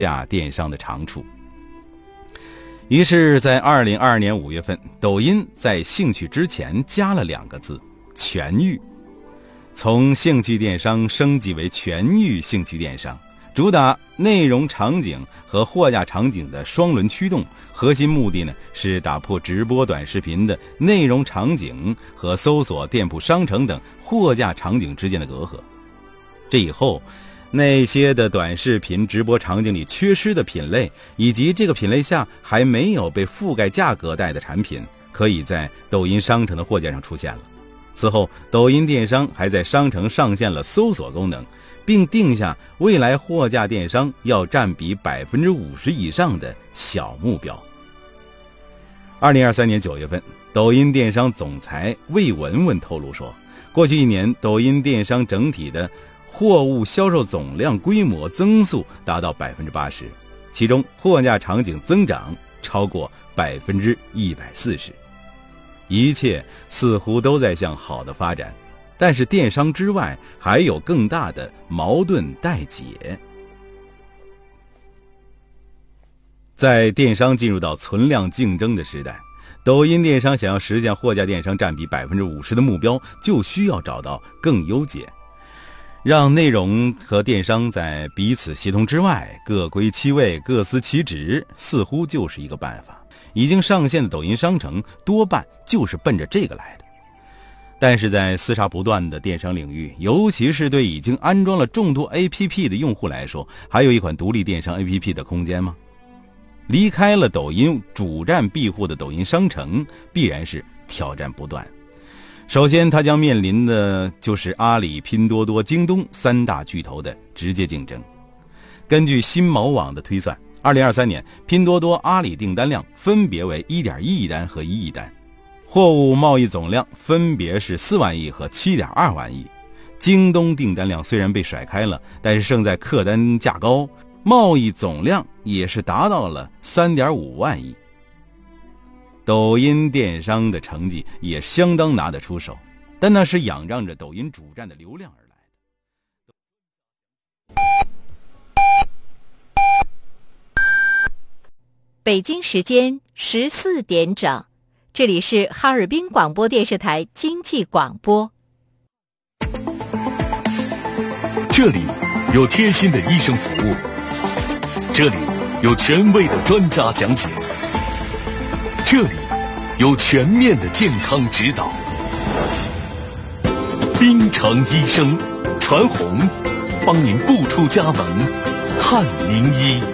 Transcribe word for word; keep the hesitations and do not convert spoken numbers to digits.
价电商的长处。于是在二零二二年五月份，抖音在兴趣之前加了两个字：全域。从兴趣电商升级为全域兴趣电商，主打内容场景和货架场景的双轮驱动，核心目的呢是打破直播短视频的内容场景和搜索、店铺、商城等货架场景之间的隔阂。这以后，那些的短视频直播场景里缺失的品类，以及这个品类下还没有被覆盖价格带的产品，可以在抖音商城的货架上出现了。此后，抖音电商还在商城上线了搜索功能，并定下未来货架电商要占比 百分之五十 以上的小目标。二零二三年九月份，抖音电商总裁魏文文透露说，过去一年抖音电商整体的货物销售总量规模增速达到 百分之八十， 其中货架场景增长超过 百分之一百四十。一切似乎都在向好的发展，但是电商之外还有更大的矛盾待解。在电商进入到存量竞争的时代，抖音电商想要实现货架电商占比 百分之五十 的目标，就需要找到更优解，让内容和电商在彼此协同之外各归其位、各司其职，似乎就是一个办法。已经上线的抖音商城多半就是奔着这个来的。但是在厮杀不断的电商领域，尤其是对已经安装了众多 A P P 的用户来说，还有一款独立电商 A P P 的空间吗？离开了抖音主站庇护的抖音商城，必然是挑战不断。首先，它将面临的就是阿里、拼多多、京东三大巨头的直接竞争。根据新毛网的推算，二零二三年拼多多、阿里订单量分别为 一点一亿单和一亿单，货物贸易总量分别是四万亿和 七点二万亿。京东订单量虽然被甩开了，但是胜在客单价高，贸易总量也是达到了 三点五万亿。抖音电商的成绩也相当拿得出手，但那是仰仗着抖音主站的流量而来。 北京时间十四点整，这里是哈尔滨广播电视台经济广播。 这里有贴心的医生服务，这里有权威的专家讲解，这里有全面的健康指导。滨城医生传红，帮您不出家门看名医。